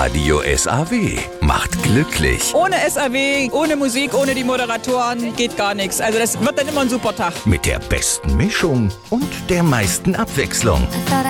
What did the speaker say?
Radio SAW macht glücklich. Ohne SAW, ohne Musik, ohne die Moderatoren geht gar nichts. Also das wird dann immer ein super Tag. Mit der besten Mischung und der meisten Abwechslung.